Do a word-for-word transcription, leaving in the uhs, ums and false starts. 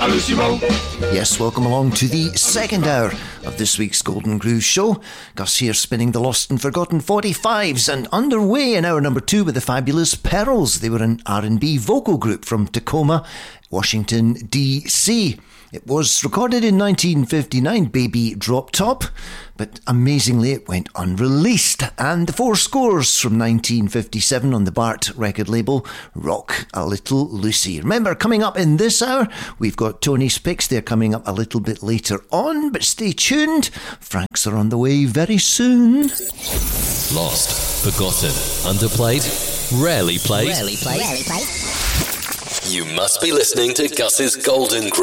a Lucy Rowe. Yes, welcome along to the second hour of this week's Golden Grooves show. Gus here spinning the lost and forgotten forty-fives, and underway in hour number two with the fabulous Pearls. They were an R and B vocal group from Tacoma, Washington, D C It was recorded in nineteen fifty-nine, Baby Drop Top, but amazingly it went unreleased. And the Four Scores from nineteen fifty-seven on the Bart record label, Rock a Little Lucy. Remember, coming up in this hour, we've got Tony's Picks. They're coming up a little bit later on, but stay tuned. Franks are on the way very soon. Lost, forgotten, underplayed, rarely played. Rarely played. Rarely played. You must be listening to Gus's Golden Grooves.